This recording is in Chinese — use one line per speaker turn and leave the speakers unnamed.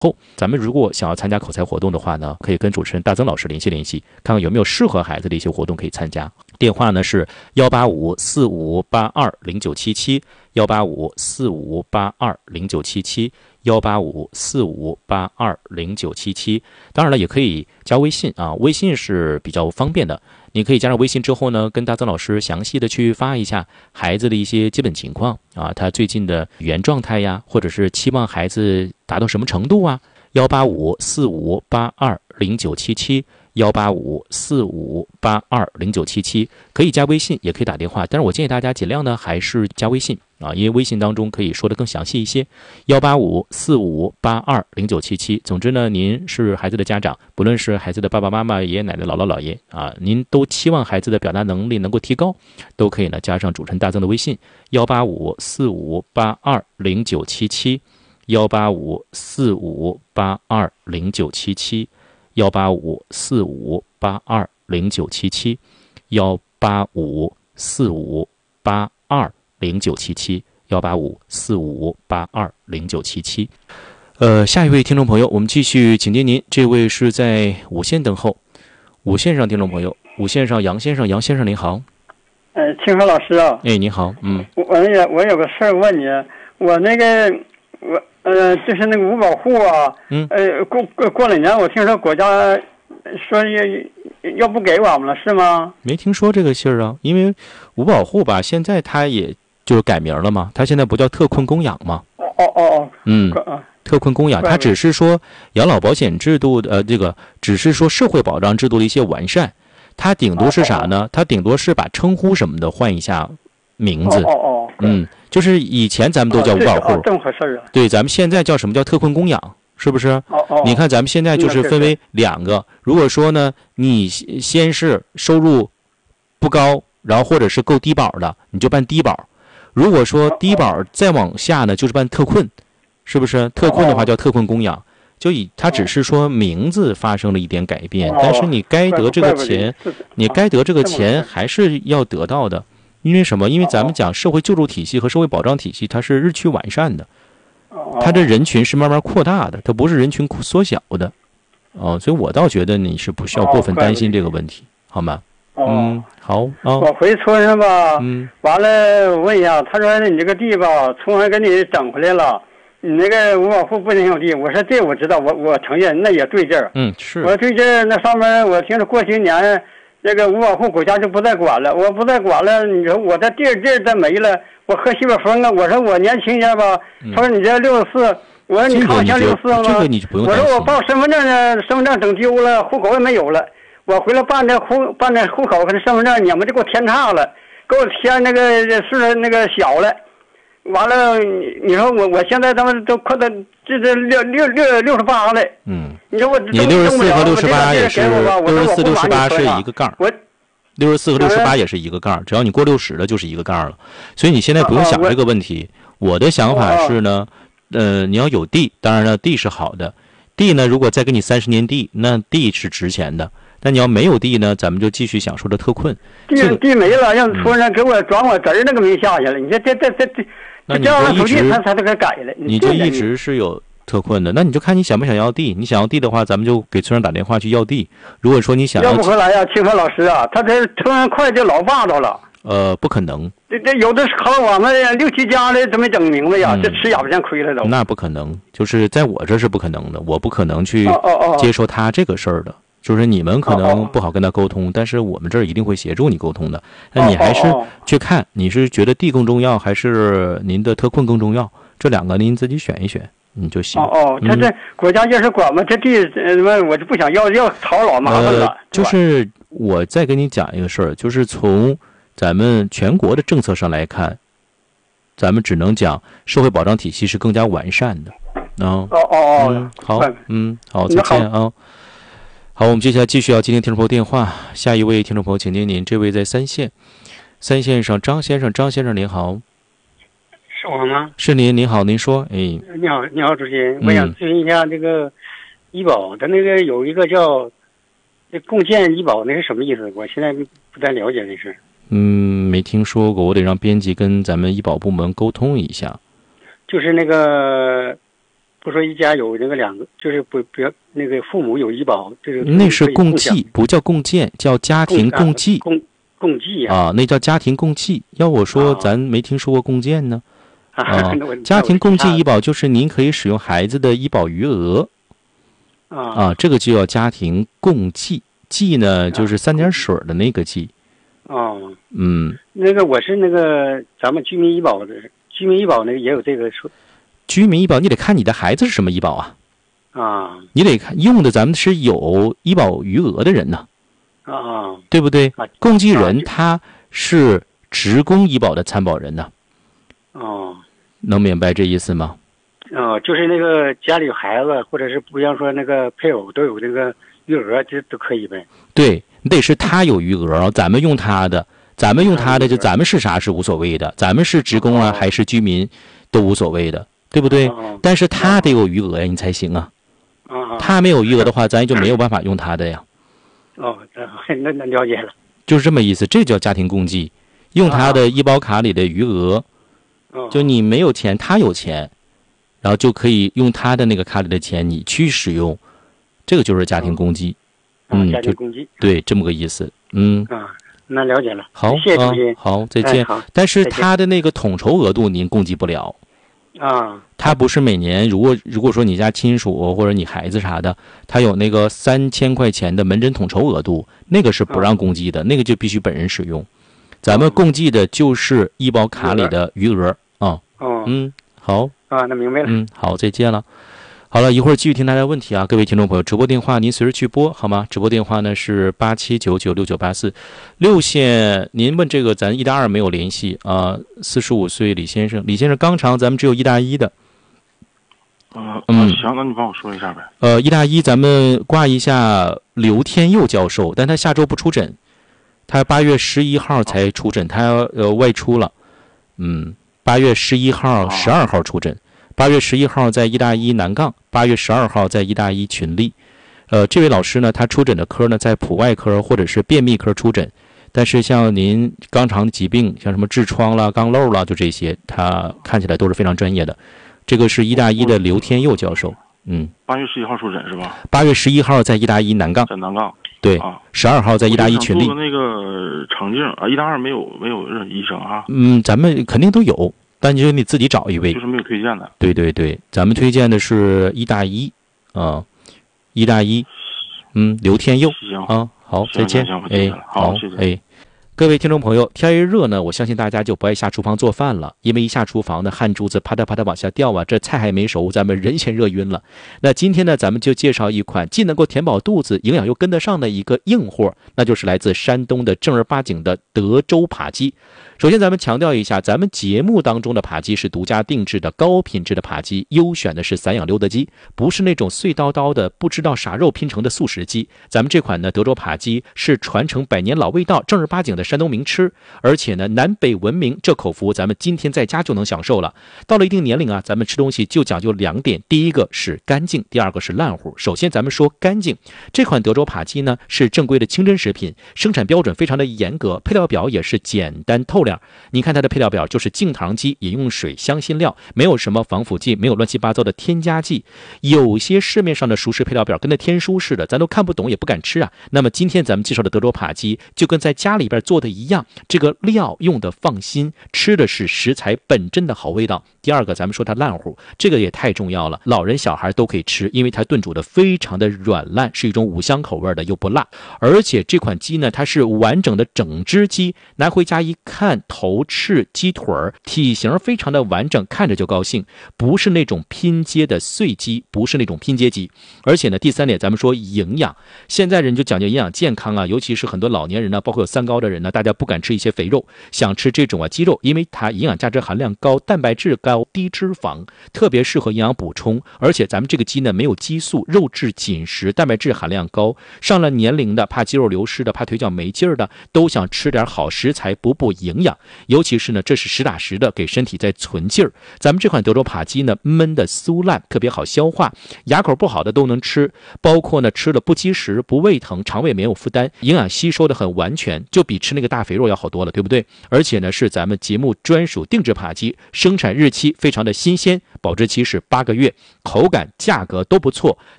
后，咱们如果想要参加口才活动的话呢，可以跟主持人大曾老师联系，看看有没有适合孩子的一些活动可以参加。电话呢是18545820977，18545820977，18545820977。当然了，也可以加微信啊，微信是比较方便的。你可以加上微信之后呢，跟大曾老师详细的去发一下孩子的一些基本情况啊，他最近的语言状态呀，或者是期望孩子达到什么程度啊。18545820977，18545820977，可以加微信，也可以打电话，但是我建议大家尽量呢还是加微信啊，因为微信当中可以说的更详细一些。18545820977。总之呢，您是孩子的家长，不论是孩子的爸爸妈妈、爷爷奶奶、姥姥姥爷啊，您都期望孩子的表达能力能够提高，都可以呢加上主持人大曾的微信18545820977，18545820977，18545820977，18545820977。下一位听众朋友，我们继续请接您，这位是在五线等候，五线上听众朋友，五线上杨先生，杨先生您好。
清河老师啊，
你好，
我有个事儿问你，我那个就是那个五保户啊，过了年，我听说国家说要不给我们了，是吗？
没听说这个信儿啊，因为五保户吧，现在他也就是改名了嘛，他现在不叫特困供养吗？特困供养，他只是说养老保险制度的这个，只是说社会保障制度的一些完善，他顶多是啥呢？他顶多是把称呼什么的换一下名字。就是以前咱们都叫五保户，
这么回事啊？
对，咱们现在叫什么叫特困供养，是不是？你看咱们现在就是分为两个，如果说呢，你先是收入不高，然后或者是够低保的，你就办低保；如果说低保再往下呢，就是办特困，是不是？特困的话叫特困供养，它只是说名字发生了一点改变，但是你该得这个钱，还是要得到的。因为什么？因为咱们讲社会救助体系和社会保障体系，它是日趋完善的，它的人群是慢慢扩大的，它不是人群缩小的。所以我倒觉得你是不需要过分担心这个问题，好吗？好啊。
我回村上吧，完了我问一下，他说你这个地吧，村还给你整回来了，你那个五保户不能有地。我说这我知道，我承认那也对劲儿。
是。
我说对劲儿，那上面我听说过些年。这个五保户国家就不再管了，我不再管了。你说我这地儿再没了，我喝西北风啊！我说我年轻点吧，他说你这64，我说你看我像64吗？
这个你就不用担心。
我说我报身份证呢，身份证整丢了，户口也没有了。我回来办这户口跟身份证，你们就给我添差了，给我添那个是那个小了。完了，你说我现在他们都快到这68了。你说
你64和68也是64、68是一个杠。64和68也是一个杠，只要你过60了就是一个杠了。所以你现在不用想这个问题。我的想法是呢，你要有地，当然了，地是好的。地呢，如果再给你30年地，那地是值钱的。但你要没有地呢，咱们就继续享受着特困。
地没了，让村上给我转我侄儿那个名下去了。你这。
那你就一直是有特困的，那你就看你想不想要地。你想要地的话，咱们就给村上打电话去要地。如果说你想
要不回来呀，清河老师啊，他这村上快就老霸道了。
不可能。
这有的好我们6、7家的都没整明白呀，这吃哑巴像亏了都。
那不可能，就是在我这是不可能的，我不可能去接受他这个事儿的。就是你们可能不好跟他沟通，但是我们这儿一定会协助你沟通的。那你还是去看，你是觉得地更重要，还是您的特困更重要？这两个您自己选一选，你就行。
他这国家要是管嘛，这地我就不想要吵老麻烦了。
就是我再跟你讲一个事儿，就是从咱们全国的政策上来看，咱们只能讲社会保障体系是更加完善的。好，好，再见啊。好，我们接下来继续要接听听众朋友电话。下一位听众朋友，请接您，这位在3线上，张先生您好。
是我吗？
是您，您好，您说。你
好，主席，我想咨询一下这个医保的那个有一个叫共建医保，那是什么意思？我现在不太了解这事。
没听说过，我得让编辑跟咱们医保部门沟通一下。
就是那个不说一家有那个2个，就是不要那个父母有医保，这个
那是共济，不叫共建，叫家庭共济。
共济
啊，那叫家庭共济。要我说，咱没听说过共建呢。家庭共济医保就是您可以使用孩子的医保余额。这个就叫家庭共济。济呢，就是3点水的那个济。那
个我是那个咱们居民医保的，居民医保那个也有这个说。
居民医保你得看你的孩子是什么医保啊。你得看用的咱们是有医保余额的人呢。对不对？共济人他是职工医保的参保人呢。能明白这意思吗？
就是那个家里有孩子，或者是不像说那个配偶都有那个余额，这都可以呗。对，
你得是他有余额，咱们用他的，就咱们是啥是无所谓的，咱们是职工啊还是居民都无所谓的，对不对？但是他得有余额呀，你才行啊。他没有余额的话，咱也就没有办法用他的呀。
那了解了，
就是这么意思，这叫家庭共济，用他的医保卡里的余额，就你没有钱，他有钱，然后就可以用他的那个卡里的钱你去使用，这个就是家庭共济。
家庭共济，
对，这么个意思。
那了解了。
好，
谢谢主席。
好，再见。但是他的那个统筹额度您共济不了。他不是每年，如果说你家亲属或者你孩子啥的，他有那个3000块钱的门诊统筹额度，那个是不让共济的，那个就必须本人使用。咱们共济的就是医保卡里的余额好
那明白了。
好，再见了。好了，一会儿继续听大家问题啊，各位听众朋友，直播电话您随时去拨好吗？直播电话呢是87996984，六线。您问这个咱1大2没有联系啊。45岁李先生肛肠咱们只有1大1的。
行，那你帮我说一下呗。
1大1咱们挂一下刘天佑教授，但他下周不出诊，他8月11号才出诊，他要外出了。8月11号、12号出诊。8月11号在1大1南杠，8月12号在1大1群力。这位老师呢，他出诊的科呢在普外科或者是便秘科出诊，但是像您肛肠疾病，像什么痔疮啦、肛瘘啦，就这些，他看起来都是非常专业的。这个是1大1的刘天佑教授。
8月11号出诊是吧
？8月11号在1大1南杠。
在南杠。
对，12号在1大1群力。
做那个肠镜1大2没有医生啊。
咱们肯定都有。但就是你自己找一位，
就是没有推荐的。
对，咱们推荐的是1大1，1大1，刘天佑。
行
好，再见。
好，谢谢。
各位听众朋友，天一热呢，我相信大家就不爱下厨房做饭了，因为一下厨房呢，汗珠子啪嗒啪嗒往下掉啊，这菜还没熟，咱们人先热晕了。那今天呢，咱们就介绍一款既能够填饱肚子，营养又跟得上的一个硬货，那就是来自山东的正儿八经的德州扒鸡。首先咱们强调一下，咱们节目当中的扒鸡是独家定制的高品质的扒鸡，优选的是散养溜的鸡，不是那种碎叨叨的不知道啥肉拼成的速食鸡。咱们这款呢德州扒鸡是传承100年老味道，正儿八经的山东名吃，而且呢南北闻名，这口福咱们今天在家就能享受了。到了一定年龄啊，咱们吃东西就讲究2点，第一个是干净，第二个是烂乎。首先咱们说干净，这款德州扒鸡呢是正规的清真食品，生产标准非常的严格，配料表也是简单透亮。你看它的配料表就是净糖鸡、饮用水、香辛料，没有什么防腐剂，没有乱七八糟的添加剂。有些市面上的熟食配料表跟那天书似的，咱都看不懂也不敢吃啊。那么今天咱们介绍的德州扒鸡就跟在家里边做的一样，这个料用的放心，吃的是食材本真的好味道。第二个咱们说它烂乎，这个也太重要了，老人小孩都可以吃，因为它炖煮的非常的软烂，是一种五香口味的，又不辣。而且这款鸡呢，它是完整的整只鸡，拿回家一看，头翅鸡腿体型非常的完整，看着就高兴，不是那种拼接的碎鸡，不是那种拼接鸡。而且呢，第三点咱们说营养，现在人就讲究营养健康啊，尤其是很多老年人呢，包括有三高的人呢，大家不敢吃一些肥肉，想吃这种鸡肉，因为它营养价值含量高，蛋白质高，低脂肪，特别适合营养补充。而且咱们这个鸡呢没有激素，肉质紧实，蛋白质含量高，上了年龄的，怕肌肉流失的，怕腿脚没劲儿的，都想吃点好食材补补营养。尤其是呢，这是实打实的给身体在存劲儿。咱们这款德州扒鸡呢，焖的酥烂，特别好消化，牙口不好的都能吃，包括呢吃了不积食、不胃疼、肠胃没有负担，营养吸收的很完全，就比吃吃那个大肥肉要好多了，对不对？而且呢，是咱们节目专属定制扒鸡，生产日期非常的新鲜，保质期是8个月，口感价格都不错。